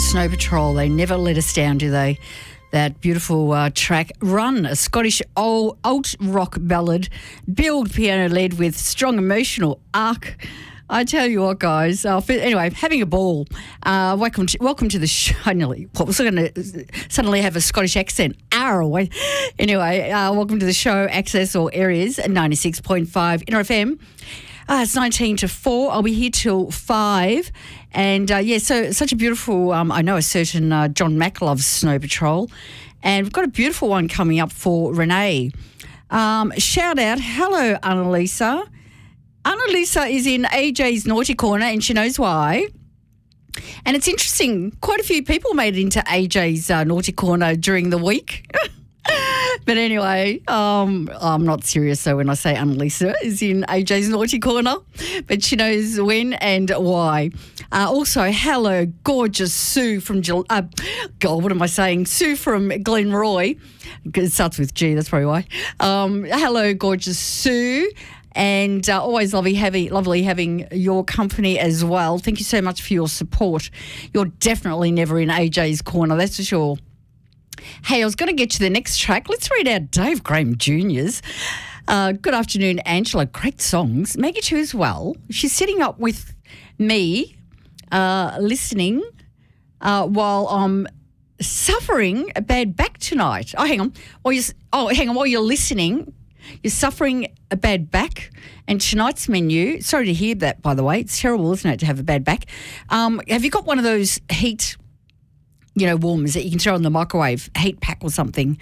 Snow Patrol. They never let us down, do they? That beautiful track, Run, a Scottish alt rock ballad, billed piano led with strong emotional arc. I tell you what, guys. Anyway, having a ball. Welcome to the show. I was going to suddenly have a Scottish accent. Anyway, welcome to the show, Access All Areas, 96.5 Inter FM. It's 19 to 4. I'll be here till 5. And, so such a beautiful, I know a certain John Mack loves Snow Patrol. And we've got a beautiful one coming up for Renee. Shout out, hello, Annalisa. Annalisa is in AJ's Naughty Corner and she knows why. And it's interesting, quite a few people made it into AJ's Naughty Corner during the week. But anyway, I'm not serious though when I say Annalisa is in AJ's Naughty Corner, but she knows when and why. Also, hello, gorgeous Sue from Sue from Glenroy. It starts with G, that's probably why. Hello, gorgeous Sue. And always lovely having your company as well. Thank you so much for your support. You're definitely never in AJ's corner, that's for sure. Hey, I was going to get to the next track. Let's read out Dave Graham Jr.'s. Good afternoon, Angela. Great songs. Maggie too as well. She's sitting up with me, listening while I'm suffering a bad back tonight. Oh, hang on. While you're listening, you're suffering a bad back. And tonight's menu, sorry to hear that, by the way. It's terrible, isn't it, to have a bad back. Have you got one of those heat, warmers that you can throw in the microwave, heat pack or something?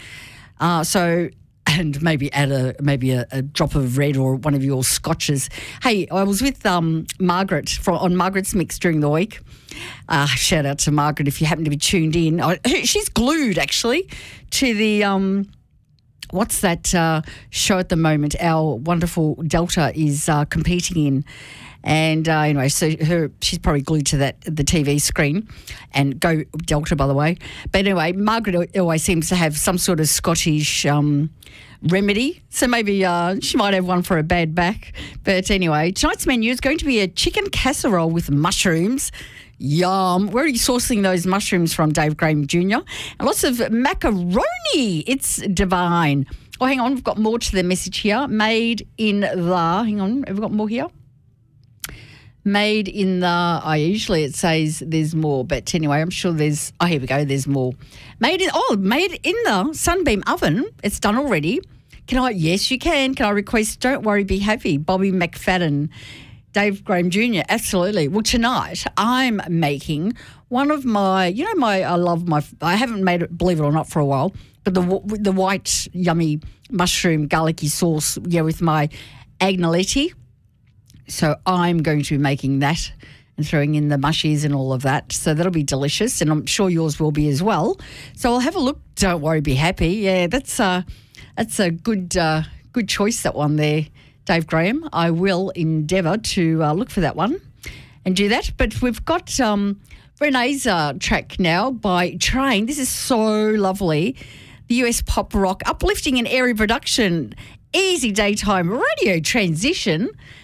And maybe add a drop of red or one of your scotches. Hey, I was with Margaret on Margaret's Mix during the week. Shout out to Margaret if you happen to be tuned in. She's glued, actually, to the... what's that show at the moment our wonderful Delta is competing in? And anyway, so she's probably glued to the TV screen. And go Delta, by the way. But anyway, Margaret always seems to have some sort of Scottish remedy. So maybe she might have one for a bad back. But anyway, tonight's menu is going to be a chicken casserole with mushrooms. Yum. Where are you sourcing those mushrooms from, Dave Graham Jr.? And lots of macaroni. It's divine. Oh, hang on. We've got more to the message here. Hang on. Have we got more here? Made in the... usually it says there's more. But anyway, I'm sure there's... here we go. There's more. Made in the Sunbeam oven. It's done already. Yes, you can. Can I request Don't Worry, Be Happy, Bobby McFadden, Dave Graham Jr., absolutely. Well, tonight I'm making one of my, I haven't made it, believe it or not, for a while, but the white, yummy mushroom garlicky sauce, with my agnelletti. So I'm going to be making that and throwing in the mushies and all of that. So that'll be delicious, and I'm sure yours will be as well. So I'll have a look. Don't worry, be happy. Yeah, that's a good choice, that one there, Dave Graham. I will endeavour to look for that one and do that. But we've got Renee's track now by Train. This is so lovely. The US pop rock, uplifting and airy production, easy daytime radio transition.